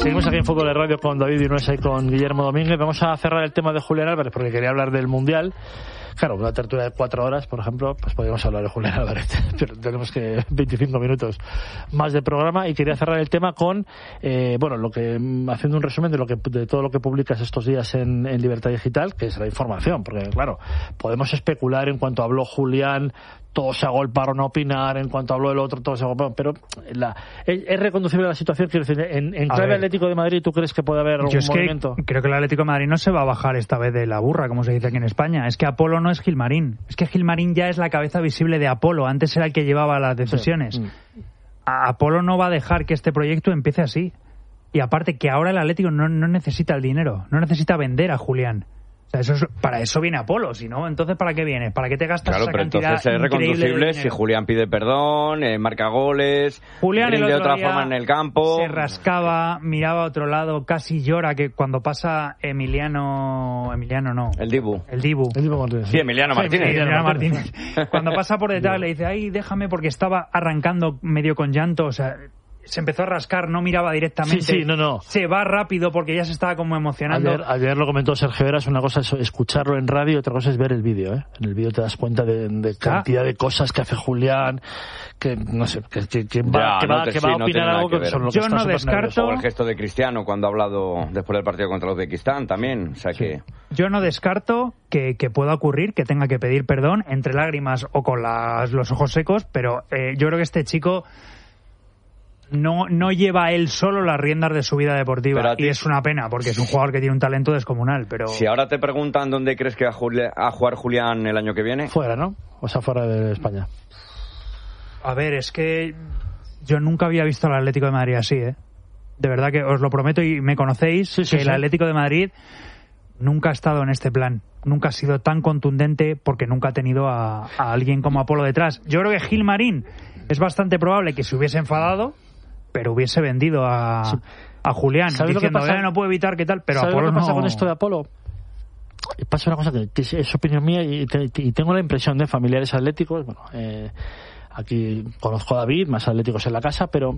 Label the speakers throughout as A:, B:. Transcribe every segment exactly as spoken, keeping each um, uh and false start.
A: Seguimos aquí en Fútbol de Radio con David Vinuesa y con Guillermo Domínguez. Vamos a cerrar el tema de Julián Álvarez porque quería hablar del Mundial. Claro, una tertulia de cuatro horas, por ejemplo, pues podríamos hablar de Julián Álvarez, pero tenemos que veinticinco minutos más de programa y quería cerrar el tema con, eh, bueno, lo que haciendo un resumen de lo que de todo lo que publicas estos días en, en Libertad Digital, que es la información, porque claro, podemos especular en cuanto habló Julián, todos se agolparon a opinar, en cuanto habló el otro, todos se agolparon, pero la, es, es reconducible la situación, quiero decir, en, en clave Atlético de Madrid, ¿tú crees que puede haber algún movimiento?
B: Que creo que el Atlético de Madrid no se va a bajar esta vez de la burra, como se dice aquí en España. Es que Apolo no es Gilmarín, es que Gilmarín ya es la cabeza visible de Apolo, antes era el que llevaba las decisiones. Sí. A Apolo no va a dejar que este proyecto empiece así. Y aparte que ahora el Atlético no, no necesita el dinero, no necesita vender a Julián. Eso es, para eso viene Apolo, si no, entonces ¿para qué vienes? ¿Para qué te gastas
C: claro,
B: esa
C: pero
B: cantidad
C: entonces es reconducible si Julián pide perdón, eh, marca goles,
B: Julián
C: rinde de otra forma en el campo.
B: Se rascaba, miraba a otro lado, casi llora que cuando pasa Emiliano... Emiliano no.
C: El Dibu.
B: El Dibu.
A: El Dibu Martínez.
C: Sí, Emiliano Martínez.
B: Sí, Emiliano Martínez. Cuando pasa por detrás le dice, ay, déjame porque estaba arrancando medio con llanto, o sea... Se empezó a rascar, no miraba directamente.
A: Sí, sí, no, no.
B: Se va rápido porque ya se estaba como emocionando.
A: Ayer, ayer lo comentó Sergio Heras, una cosa es escucharlo en radio y otra cosa es ver el vídeo, ¿eh? En el vídeo te das cuenta de, de cantidad ah. de cosas que hace Julián, que no sé, que, que, que va, ya, que, no va, te, que sí, va a opinar no algo que sobre lo que
B: Yo no descarto...
C: O el gesto de Cristiano cuando ha hablado después del partido contra Uzbekistán también, o sea sí. que...
B: Yo no descarto que, que pueda ocurrir, que tenga que pedir perdón entre lágrimas o con las, los ojos secos, pero eh, yo creo que este chico... No, no lleva él solo las riendas de su vida deportiva y es una pena porque es un jugador que tiene un talento descomunal, pero...
C: Si ahora te preguntan dónde crees que va a jugar Julián el año que viene...
A: Fuera, ¿no? O sea, fuera de España.
B: A ver, es que yo nunca había visto al Atlético de Madrid así, ¿eh? De verdad que os lo prometo y me conocéis, sí, sí, que sí. El Atlético de Madrid nunca ha estado en este plan, nunca ha sido tan contundente porque nunca ha tenido a, a alguien como Apolo detrás. Yo creo que Gilmarín es bastante probable que se hubiese enfadado, pero hubiese vendido a, sí. a Julián diciendo, eh, no puedo evitar que tal, pero
A: ¿sabes
B: Apolo
A: lo que pasa
B: no...
A: con esto de Apolo? Pasa una cosa que, que es opinión mía y, te, y tengo la impresión de familiares atléticos, bueno, eh, aquí conozco a David, más atléticos en la casa, pero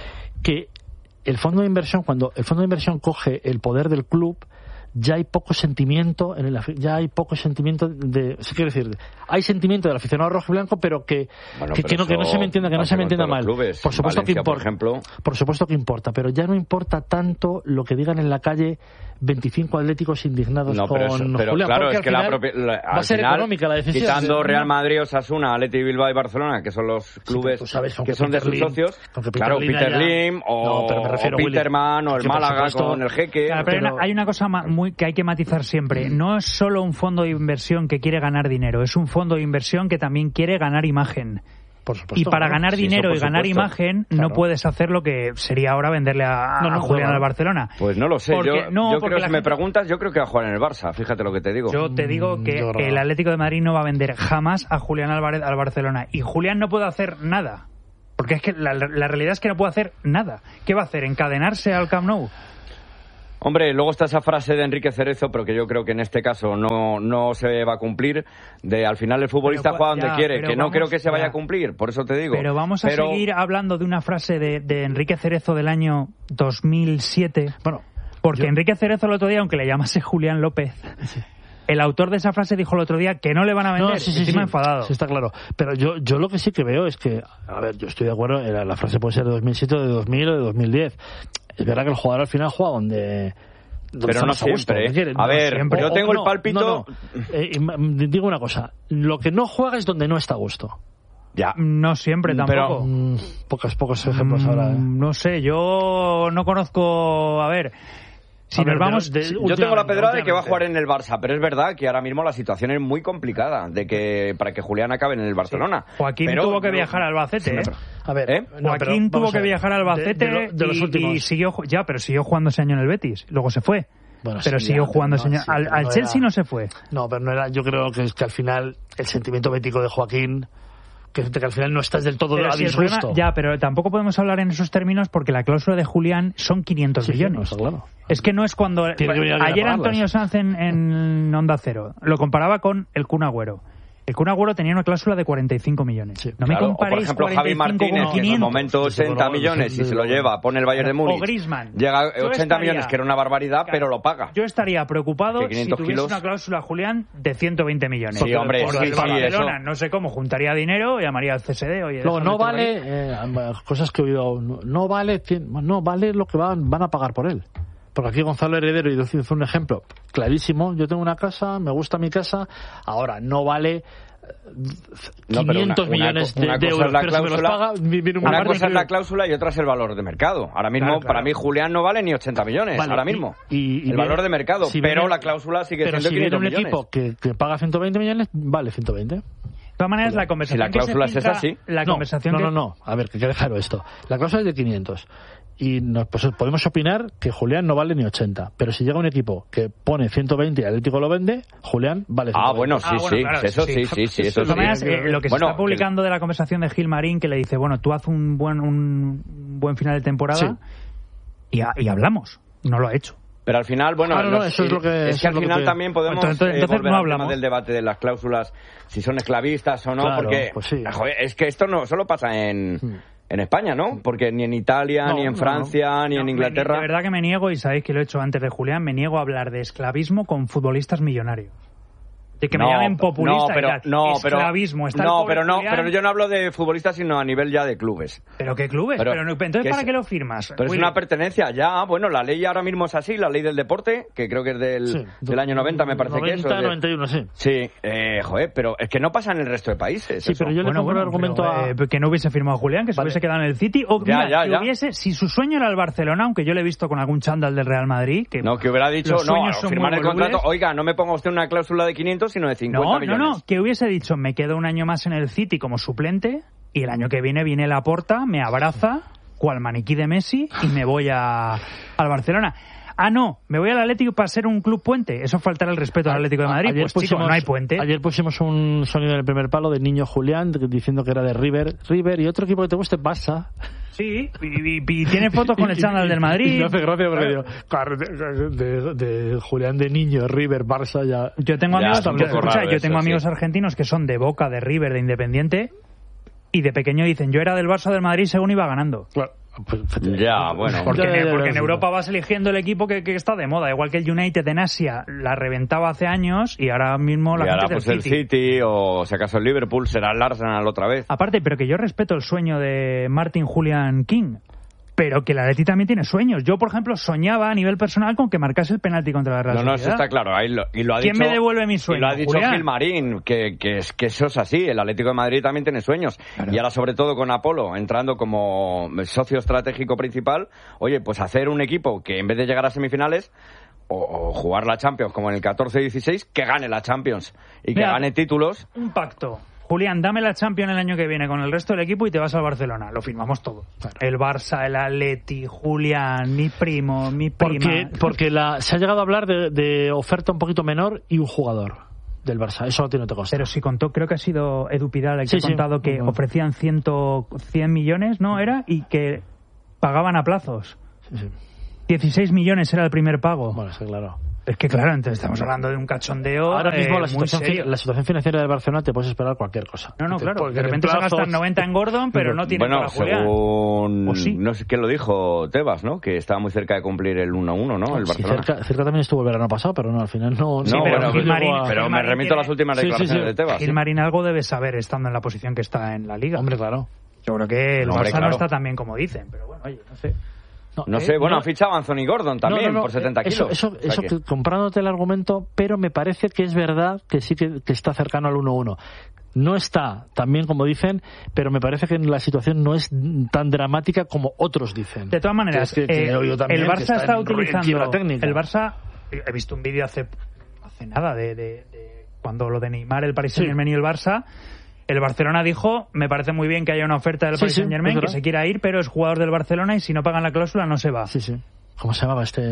A: que el fondo de inversión, cuando el fondo de inversión coge el poder del club, ya hay poco sentimiento en el, ya hay poco sentimiento de, ¿sí quiero decir? Hay sentimiento del aficionado rojo y blanco, pero que
C: bueno,
A: que,
C: pero
A: que no que no se me entienda, que no se me entienda mal.
C: Clubes,
A: por supuesto
C: Valencia,
A: que importa,
C: por ejemplo.
A: Por supuesto que importa, pero ya no importa tanto lo que digan en la calle veinticinco atléticos indignados
C: no, pero
A: con
C: eso, pero
A: Julián,
C: claro, es que la
A: final
C: propia, la,
A: va a ser
C: final,
A: económica la decisión.
C: Quitando
A: ¿sí?
C: Real Madrid, Osasuna, Atleti Bilbao y Barcelona, que son los clubes
A: sí, sabes,
C: que son de sus
A: Lim,
C: socios,
A: Peter
C: claro,
A: Lim
C: Peter
A: allá,
C: Lim o,
A: no, pero me refiero,
C: o Peterman
A: Willy,
C: o el Málaga con el Jeque.
B: Claro, pero, pero hay una cosa muy que hay que matizar siempre. No es solo un fondo de inversión que quiere ganar dinero, es un fondo de inversión que también quiere ganar imagen.
A: Por supuesto,
B: y para
A: ¿no?
B: ganar
A: sí,
B: dinero
A: eso,
B: y ganar
A: supuesto.
B: Imagen
A: claro.
B: no puedes hacer lo que sería ahora venderle a,
C: no, no,
B: a Julián
C: no,
B: al Barcelona.
C: Pues no lo sé,
B: porque,
C: yo,
B: no,
C: yo creo que si
B: gente...
C: me preguntas, yo creo que va a jugar en el Barça, fíjate lo que te digo.
B: Yo te digo que yo el Atlético de Madrid no va a vender jamás a Julián Álvarez al Barcelona y Julián no puede hacer nada, porque es que la, la realidad es que no puede hacer nada. ¿Qué va a hacer? ¿Encadenarse al Camp Nou?
C: Hombre, luego está esa frase de Enrique Cerezo, pero que yo creo que en este caso no, no se va a cumplir, de al final el futbolista pero, juega donde ya, quiere, que no vamos, creo que se vaya ya. a cumplir, por eso te digo.
B: Pero vamos a pero... seguir hablando de una frase de, de Enrique Cerezo del año dos mil siete, bueno, porque yo... Enrique Cerezo el otro día, aunque le llamase Julián López... Sí. El autor de esa frase dijo el otro día que no le van a vender,
A: no, sí, sí,
B: encima
A: sí,
B: enfadado.
A: Sí, está claro. Pero yo yo lo que sí que veo es que, a ver, yo estoy de acuerdo, la, la frase puede ser de dos mil siete, o de dos mil o de dos mil diez. Es verdad que el jugador al final juega donde...
C: Pero no siempre, ¿eh? A
A: no
C: ver,
A: siempre.
C: yo tengo
A: o,
C: el
A: no,
C: pálpito...
A: No, no. Eh, digo una cosa, lo que no juega es donde no está a gusto.
B: Ya. No siempre tampoco.
A: Pero, mm, pocos, pocos ejemplos mm, ahora, ¿eh?
B: No sé, yo no conozco... A ver... Si nos vamos,
C: de, de, yo tengo la pedrada de que va a jugar en el Barça, pero es verdad que ahora mismo la situación es muy complicada de que para que Julián acabe en el Barcelona.
B: Sí. Joaquín
C: pero,
B: tuvo que viajar al Albacete, ¿eh?
A: A ver,
B: ¿Eh?
A: no,
B: Joaquín tuvo que viajar al Albacete de, de, de los y, últimos. y siguió ya, pero siguió jugando ese año en el Betis, luego se fue. Bueno, pero sí, siguió ya, jugando ese año. No, al, sí, al no Chelsea era, no se fue.
A: No, pero no era. Yo creo que es que al final el sentimiento bético de Joaquín, que, que al final no estás del todo
B: pero
A: a
B: si
A: disgusto.
B: Problema, ya, pero tampoco podemos hablar en esos términos porque la cláusula de Julián son quinientos
A: sí,
B: millones.
A: Sí, no, claro.
B: Es que no es cuando... Ayer Antonio Sanz en, en Onda Cero lo comparaba con el Kun Agüero. El Kun Agüero tenía una cláusula de cuarenta y cinco millones. Sí,
C: no me claro, comparéis o por ejemplo, Javi Martínez, que en el momento ochenta millones y se lo lleva, pone el Bayern de Múnich.
B: O Griezmann.
C: Llega a ochenta estaría, millones, que era una barbaridad, claro, pero lo paga.
B: Yo estaría preocupado si tuviese kilos... una cláusula, Julián, de ciento veinte millones.
C: Sí, hombre,
B: por
C: sí,
B: el
C: sí,
B: Barcelona,
C: eso.
B: no sé cómo, juntaría dinero, llamaría al C S D. Oye,
A: Luego, no vale, eh, cosas que he oído, no, no vale, no vale lo que van, van a pagar por él. Porque aquí Gonzalo Heredero hizo un ejemplo clarísimo. Yo tengo una casa, me gusta mi casa, ahora no vale quinientos
C: no, una,
A: millones
C: una, una
A: de, de euros,
C: la
A: pero
C: cláusula,
A: si me los paga, viene un
C: una cosa es la cláusula y otra es el valor de mercado. Ahora mismo, claro, claro. para mí, Julián no vale ni ochenta millones, vale, ahora mismo. Y, y, y el viene, valor de mercado, si pero viene, la cláusula sigue
A: pero
C: siendo
A: si
C: quinientos
A: viene un
C: millones.
A: equipo que, que paga ciento veinte millones, vale ciento veinte.
B: De todas maneras, la conversación.
C: Si la cláusula
B: que
C: es esa, sí.
B: La
A: no,
B: conversación
A: no,
B: que...
A: no, no. A ver, que quede claro esto. La cláusula es de quinientos. Y nos, pues podemos opinar que Julián no vale ni ochenta. Pero si llega un equipo que pone ciento veinte y el Atlético lo vende, Julián vale ciento veinte.
C: Ah, bueno, sí, ah, bueno, sí. Claro, eso sí, sí, sí. sí eso
B: de todas maneras,
C: sí.
B: eh, lo que
C: bueno,
B: se está publicando el... de la conversación de Gil Marín, que le dice, bueno, tú haz un buen, un buen final de temporada sí. y, a, y hablamos. No lo ha hecho.
C: Pero al final, bueno,
A: claro, no,
C: los,
A: eso es, lo que,
C: es que al final que... también podemos
B: entonces, entonces
C: eh, volver
B: no
C: al
B: hablamos
C: tema del debate de las cláusulas, si son esclavistas o no,
A: claro,
C: porque
A: pues sí.
C: joder, es que esto no solo pasa en, hmm. en España, ¿no? Porque ni en Italia, no, ni en no, Francia, no. ni no, en Inglaterra...
B: Me, de verdad que me niego, y sabéis que lo he hecho antes de Julián, me niego a hablar de esclavismo con futbolistas millonarios. De que me
C: no,
B: llamen populista
C: no, pero,
B: y tal.
C: No,
B: esclavismo. Está
C: no, pero no,
B: Julián.
C: pero yo no hablo de futbolistas, sino a nivel ya de clubes.
B: ¿Pero qué clubes? Pero, pero no, entonces, ¿para es, qué lo firmas?
C: Pero Willy? Es una pertenencia, ya, bueno, la ley ahora mismo es así, la ley del deporte, que creo que es del, sí, del año noventa, me parece
A: noventa,
C: que es.
A: noventa y uno, sí.
C: Sí, eh, joder, pero es que no pasa en el resto de países.
A: Sí,
C: eso.
A: pero yo le
B: bueno,
A: pongo
B: bueno,
A: el argumento
B: pero,
A: a...
B: Eh, que no hubiese firmado Julián, que se vale. hubiese quedado en el City, o
C: ya,
B: mira,
C: ya,
B: que
C: ya.
B: hubiese, si su sueño era el Barcelona, aunque yo le he visto con algún chándal del Real Madrid, que
C: no, que hubiera dicho, no, firmar el contrato, oiga, no me ponga usted una cláusula de quinientos, sino de cincuenta
B: no,
C: millones.
B: No, no, que hubiese dicho, me quedo un año más en el City como suplente y el año que viene viene Laporta, me abraza, cual maniquí de Messi, y me voy a, al Barcelona. Ah, no, me voy al Atlético para ser un club puente. Eso faltará el respeto al Atlético de Madrid. Ayer pues pusimos, chicos, no hay puente.
A: Ayer pusimos un sonido en el primer palo de Niño Julián diciendo que era de River. River y otro equipo que te guste, Barça.
B: Sí, y, y, y tiene fotos con el chándal del Madrid.
A: Y me hace gracia porque digo, de, de, de Julián de Niño, River, Barça, ya...
B: Yo tengo
C: ya,
B: amigos, yo, escucha, yo
C: eso,
B: tengo amigos
C: sí.
B: argentinos que son de Boca, de River, de Independiente, y de pequeño dicen, yo era del Barça del Madrid según iba ganando.
A: Claro. Pues,
C: ya, bueno.
B: Porque,
A: ya, ya, ya,
B: porque
A: ya,
B: en Europa vas eligiendo el equipo que, que está de moda. Igual que el United en Asia la reventaba hace años y ahora mismo la
C: y
B: gente
C: ahora,
B: del
C: pues
B: City.
C: el City o si acaso el Liverpool será el Arsenal otra vez.
B: Aparte, pero que yo respeto el sueño de Martin Julian King. Pero que el Atleti también tiene sueños. Yo, por ejemplo, soñaba a nivel personal con que marcase el penalti contra la Real
C: No, no,
B: Sociedad.
C: eso está claro. Ahí lo, y lo ha
B: ¿Quién
C: dicho,
B: me devuelve mis sueños?
C: Y lo ha dicho
B: Julián.
C: Gil Marín, que, que, es, que eso es así. El Atlético de Madrid también tiene sueños. Claro. Y ahora, sobre todo con Apolo, entrando como socio estratégico principal, oye, pues hacer un equipo que en vez de llegar a semifinales, o, o jugar la Champions como en el catorce dieciséis, que gane la Champions y que
B: Mira,
C: gane títulos.
B: Un pacto. Julián, dame la Champions el año que viene con el resto del equipo y te vas al Barcelona. Lo firmamos todo. Claro. El Barça, el Atleti, Julián, mi primo, mi prima.
A: Porque, porque la, se ha llegado a hablar de, de oferta un poquito menor y un jugador del Barça. Eso no tiene otra cosa.
B: Pero si contó, creo que ha sido Edu Pidal el que
A: sí,
B: ha contado
A: sí.
B: que uh-huh. ofrecían cien, cien millones, ¿no? Era, y que pagaban a plazos.
A: Sí, sí.
B: dieciséis millones era el primer pago.
A: Bueno, sí, claro.
B: Es que claro, entonces estamos hablando de un cachondeo.
A: Ahora mismo
B: eh,
A: la, situación, la situación financiera de Barcelona te puedes esperar cualquier cosa.
B: No, no, claro.
A: Porque
B: de repente se gastan noventa en Gordon, pero no tiene
C: bueno,
B: para Julián.
C: Según...
B: ¿O sí?
C: No sé qué lo dijo Tebas, ¿no? Que estaba muy cerca de cumplir el uno a uno, ¿no? El
A: sí,
C: Barcelona.
A: Cerca, cerca también estuvo el verano pasado, pero no, al final no...
C: Sí, no,
B: pero,
C: bueno,
B: Gil Marín,
C: a... pero
B: Gil
C: me
B: Marín
C: remito
B: tiene...
C: a las últimas declaraciones sí, sí, sí. de Tebas.
B: Gil Marín algo debe saber estando en la posición que está en la Liga.
A: Hombre, claro.
B: Yo creo que el
C: no, hombre,
B: Barça
C: claro.
B: no está tan bien como dicen, pero bueno, oye, no sé.
C: No, no eh, sé, bueno, no, ha fichado a Anthony Gordon también
A: no, no, no,
C: por setenta
A: eso,
C: kilos.
A: Eso, eso, eso que, comprándote el argumento, pero me parece que es verdad que sí que, que está cercano al uno uno. No está tan bien como dicen, pero me parece que la situación no es tan dramática como otros dicen.
B: De todas maneras,
A: que, que,
B: eh,
A: que también,
B: el Barça
A: está,
B: está
A: en,
B: utilizando...
A: en
B: el Barça, he visto un vídeo hace, hace nada de, de, de cuando lo de Neymar, el Paris Saint-Germain sí. y el Barça... El Barcelona dijo, me parece muy bien que haya una oferta del
A: sí,
B: Paris
A: sí,
B: Saint-Germain, que se quiera ir, pero es jugador del Barcelona y si no pagan la cláusula no se va.
A: Sí, sí. ¿Cómo se llamaba este?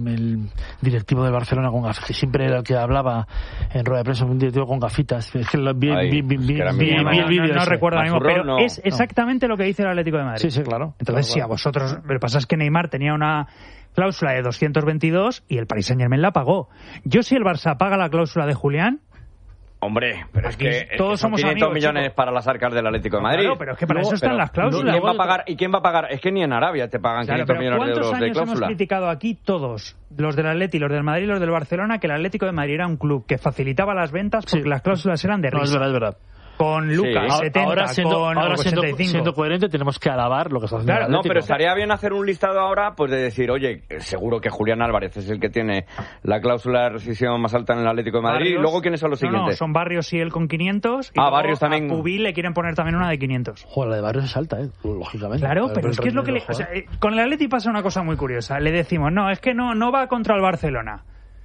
A: El directivo del Barcelona con gafitas, que siempre era el que hablaba en rueda de prensa, un directivo con gafitas. Es que vi,
C: Ay,
A: vi, vi, vi,
C: es que
A: vi,
B: no,
A: vi el vídeo.
B: No, no recuerdo ahora mismo, pero
C: no,
B: es exactamente no. lo que dice el Atlético de Madrid.
A: Sí, sí, claro.
B: Entonces,
A: claro,
B: si a vosotros... Lo que pasa es que Neymar tenía una cláusula de doscientos veintidós y el Paris Saint-Germain la pagó. Yo, si el Barça paga la cláusula de Julián,
C: Hombre, pero
B: Aquí
C: es que
B: todos
C: son
B: somos
C: quinientos
B: amigos,
C: millones
B: chico.
C: para las arcas del Atlético de Madrid.
B: Claro, pero es que para
C: No,
B: eso están
C: pero
B: las cláusulas.
C: ¿Quién va a pagar? ¿Y quién va a pagar? Es que ni en Arabia te pagan
B: Claro,
C: quinientos
B: pero
C: millones de euros
B: ¿cuántos
C: de
B: años
C: cláusula?
B: hemos criticado aquí todos, los del Atleti, los del Madrid y los del Barcelona, que el Atlético de Madrid era un club que facilitaba las ventas porque
A: Sí.
B: las cláusulas eran de
A: No,
B: risa?
A: es verdad, es verdad.
B: Con Lucas,
C: Sí.
B: setenta,
A: ahora siendo,
B: con
A: ahora siendo,
B: ochenta y cinco.
A: siendo coherente tenemos que alabar lo que está haciendo
B: Claro,
A: el
C: No,
A: Atlético.
C: pero estaría bien hacer un listado ahora, pues de decir, oye, seguro que Julián Álvarez es el que tiene la cláusula de rescisión más alta en el Atlético de Madrid.
B: Barrios,
C: ¿Y luego quiénes son los
B: no,
C: siguientes?
B: No, son Barrios y él con quinientos. Y
C: Ah,
B: luego
C: Barrios también.
B: A Pubil le quieren poner también una de quinientos.
A: Joder, la de Barrios es alta, ¿eh? Lógicamente.
B: Claro, pero es que es lo que le... O sea, eh, con el Atleti pasa una cosa muy curiosa. Le decimos, no, es que no, no va contra el Barcelona.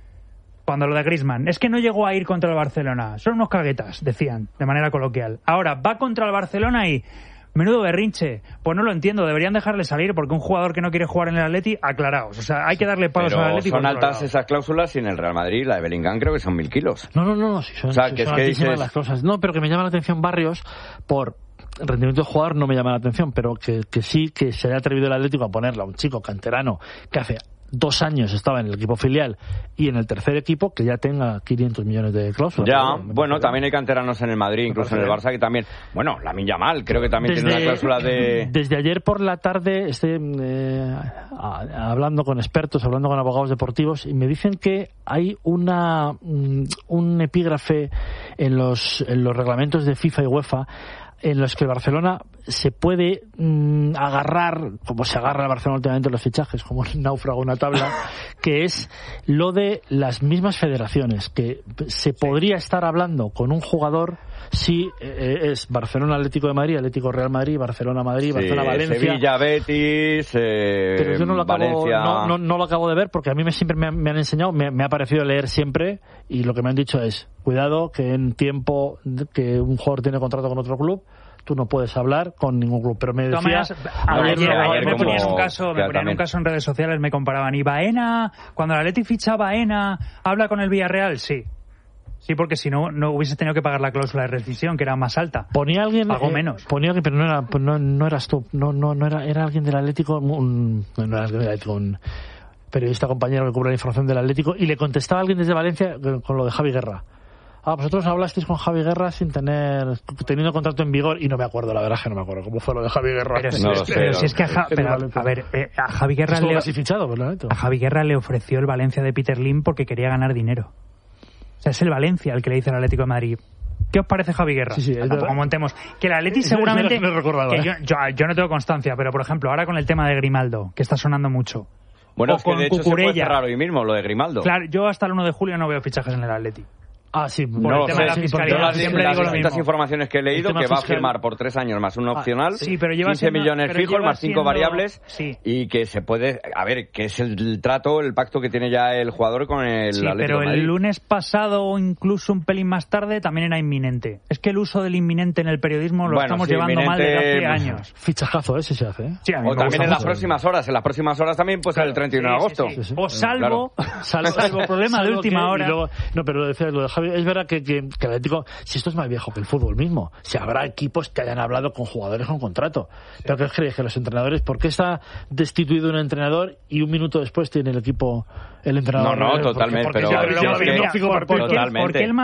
B: Cuando lo de Griezmann, es que no llegó a ir contra el Barcelona. Son unos caguetas, decían, de manera coloquial. Ahora, va contra el Barcelona y... Menudo berrinche. Pues no lo entiendo, deberían dejarle salir porque un jugador que no quiere jugar en el Atleti, aclaraos. O sea, hay que darle palos
C: Pero
B: al Atleti.
C: son
B: por otro
C: altas
B: lado.
C: esas cláusulas y en el Real Madrid, la de Bellingham creo que son mil kilos.
A: No, no, no, no sí, son,
C: O sea,
A: sí,
C: que
A: son
C: es que
A: altísimas
C: dices-
A: las cosas. No, pero que me llama la atención Barrios por rendimiento de jugador no me llama la atención, pero que, que sí que se haya atrevido el Atlético a ponerla a un chico canterano que hace dos años estaba en el equipo filial y en el tercer equipo que ya tenga quinientos millones de cláusulas.
C: Ya,
A: Pero, me
C: bueno,
A: parece
C: también hay canteranos en el Madrid, incluso en el
A: parece
C: Barça, que también... Bueno, Lamine Yamal creo que también tiene una cláusula de...
A: Desde ayer por la tarde estoy eh, a- hablando con expertos, hablando con abogados deportivos y me dicen que hay una mm, un epígrafe en los, en los reglamentos de FIFA y UEFA en los que Barcelona se puede mmm, agarrar, como se agarra el Barcelona últimamente los fichajes, como un náufrago una tabla, que es lo de las mismas federaciones, que se podría estar hablando con un jugador si eh, es Barcelona Atlético de Madrid, Atlético Real Madrid, Barcelona Madrid,
C: Sí,
A: Barcelona Valencia.
C: Sevilla, Betis, eh,
A: Pero yo no lo, acabo,
C: Valencia...
A: no, no, no lo acabo de ver porque a mí me, siempre me, han- me han enseñado, me, me ha parecido leer siempre y lo que me han dicho es, cuidado que en tiempo que un jugador tiene contrato con otro club, tú no puedes hablar con ningún club. Pero me
B: De todas
A: decía...
B: maneras,
C: No,
B: ayer,
C: ayer
B: ayer me
C: como-
B: ponían un caso, me
C: claro,
B: ponían un
C: también.
B: caso en redes sociales, me comparaban. ¿Y Baena, cuando el Atleti ficha a Baena, habla con el Villarreal? Sí. Sí, porque si no, no hubiese tenido que pagar la cláusula de rescisión, que era más alta.
A: Ponía alguien,
B: Pagó
A: eh,
B: menos.
A: ponía alguien, pero no era, pues no, no eras tú, no, no, no era, era alguien del Atlético, un, no era alguien del Atlético, un periodista compañero que cubre la información del Atlético y le contestaba a alguien desde Valencia con, con lo de Javi Guerra. Ah, vosotros hablasteis con Javi Guerra sin tener, teniendo contrato en vigor y no me acuerdo, la verdad es que no me acuerdo cómo fue lo de Javi Guerra.
B: Pero, si,
C: No
B: es,
C: lo sé,
B: pero
C: no
B: si
C: lo
B: es que a,
C: sé.
B: Ja- pero,
A: Vale,
B: a ver, eh, a Javi Guerra
A: Estuvo
B: le,
A: casi fichado por el Atlético.
B: a Javi Guerra le ofreció el Valencia de Peter Lim porque quería ganar dinero. O sea, es el Valencia el que le dice al Atlético de Madrid. ¿Qué os parece Javi Guerra?
A: Sí, sí, es
B: Tampoco
A: verdad.
B: montemos. Que el Atleti
A: Es
B: seguramente...
A: verdad que no he recordado,
B: que
A: ¿eh?
B: yo, yo, yo no tengo constancia, pero por ejemplo, ahora con el tema de Grimaldo, que está sonando mucho.
C: Bueno,
B: o
C: es que
B: con
C: de hecho se puede
B: Cucurella.
C: cerrar hoy mismo lo de Grimaldo.
B: Claro, yo hasta el uno de julio no veo fichajes en el Atleti.
A: Ah, sí,
B: Por
C: No
B: el
C: lo
B: tema
C: sé,
B: de la
C: sí,
B: fiscalidad,
C: porque yo las,
B: siempre
C: las
B: digo lo
C: distintas
B: mismo.
C: informaciones que he leído,
A: El tema
C: que va a
A: fiscal-
C: firmar por tres años más un opcional,
B: Sí, pero lleva
C: quince
B: siendo-
C: millones
B: pero
C: fijos
B: lleva
C: más cinco
B: siendo-
C: variables,
B: sí.
C: y que se puede, a ver, que es el trato, el pacto que tiene ya el jugador con el
B: Sí,
C: Atlético
B: pero
C: de
B: el
C: Madrid.
B: lunes pasado o incluso un pelín más tarde también era inminente. Es que el uso del inminente en el periodismo lo
C: Bueno,
B: estamos
C: sí,
B: llevando mal desde hace
C: inminente,
B: años.
A: fichajazo ese se hace, ¿eh?
B: Sí, a mí
C: O
B: me
C: también
B: gusta
C: en las
B: mucho.
C: próximas horas, en las próximas horas también, pues el treinta y uno de
B: Sí,
C: agosto.
B: sí, sí.
A: Sí, sí.
B: O salvo,
A: Salvo,
B: salvo problema de
A: salvo
B: última
A: que- y
B: hora.
A: luego- no, pero lo decía lo de Javi, es verdad que, que, que el Atlético, si esto es más viejo que el fútbol mismo, si habrá equipos que hayan hablado con jugadores con contrato. Pero ¿qué os creéis que los entrenadores, por qué está destituido un entrenador y un minuto después tiene el equipo el entrenador?
C: No, no,
A: Porque-
C: totalmente,
A: porque
C: pero-
A: ya-
C: pero
A: ya-
C: es que-
A: ya- ya-
B: Mira,
A: ya-
B: ¿por, por qué,
C: Totalmente.
B: por qué el